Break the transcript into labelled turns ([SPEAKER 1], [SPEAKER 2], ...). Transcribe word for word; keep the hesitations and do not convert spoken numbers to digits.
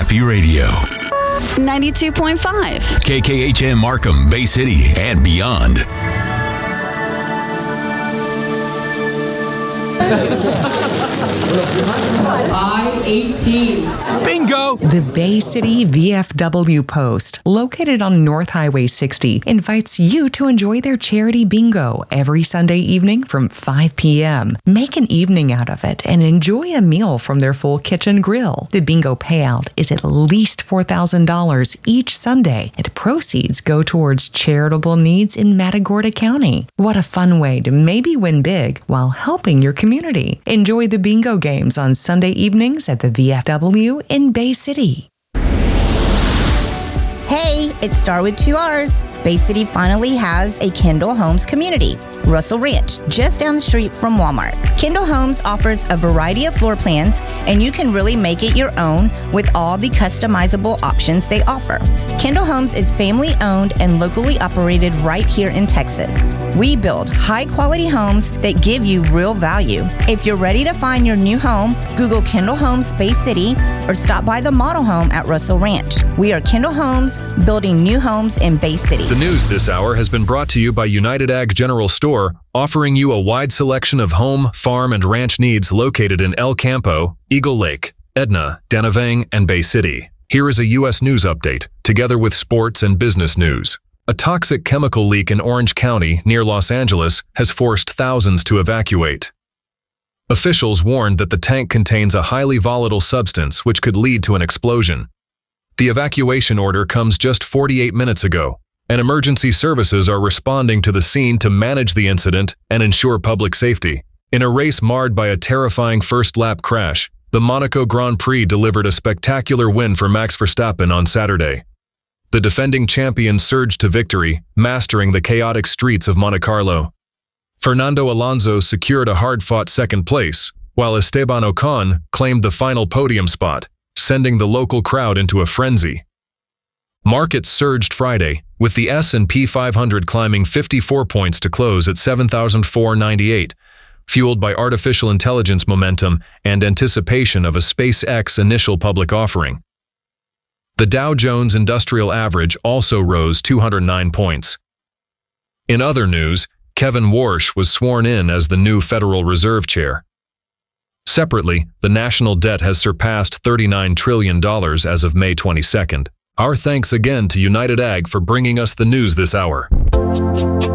[SPEAKER 1] Happy Radio.
[SPEAKER 2] ninety-two point five.
[SPEAKER 1] K K H M Markham, Bay City, and beyond.
[SPEAKER 3] I eighteen.
[SPEAKER 1] Bingo!
[SPEAKER 4] The Bay City V F W Post, located on North Highway sixty, invites you to enjoy their charity bingo every Sunday evening from five p.m. Make an evening out of it and enjoy a meal from their full kitchen grill. The bingo payout is at least four thousand dollars each Sunday, and proceeds go towards charitable needs in Matagorda County. What a fun way to maybe win big while helping your community. Enjoy the bingo games on Sunday evenings at the V F W in Bay City.
[SPEAKER 5] Hey, it's Star with two R's. Bay City finally has a Kendall Homes community, Russell Ranch, just down the street from Walmart. Kendall Homes offers a variety of floor plans, and you can really make it your own with all the customizable options they offer. Kendall Homes is family-owned and locally operated right here in Texas. We build high-quality homes that give you real value. If you're ready to find your new home, Google Kendall Homes Bay City or stop by the model home at Russell Ranch. We are Kendall Homes, building new homes in Bay City.
[SPEAKER 6] The news this hour has been brought to you by United Ag General Store, offering you a wide selection of home, farm, and ranch needs located in El Campo, Eagle Lake, Edna, Danavang, and Bay City. Here is a U S news update, together with sports and business news. A toxic chemical leak in Orange County, near Los Angeles, has forced thousands to evacuate. Officials warned that the tank contains a highly volatile substance which could lead to an explosion. The evacuation order comes just forty-eight minutes ago, and emergency services are responding to the scene to manage the incident and ensure public safety. In a race marred by a terrifying first-lap crash, the Monaco Grand Prix delivered a spectacular win for Max Verstappen on Saturday. The defending champion surged to victory, mastering the chaotic streets of Monte Carlo. Fernando Alonso secured a hard-fought second place, while Esteban Ocon claimed the final podium spot, sending the local crowd into a frenzy. Markets surged Friday, with the S and P five hundred climbing fifty-four points to close at seven thousand four hundred ninety-eight, fueled by artificial intelligence momentum and anticipation of a SpaceX initial public offering. The Dow Jones Industrial Average also rose two hundred nine points. In other news, Kevin Warsh was sworn in as the new Federal Reserve Chair. Separately, the national debt has surpassed thirty-nine trillion dollars as of May twenty-second. Our thanks again to United Ag for bringing us the news this hour.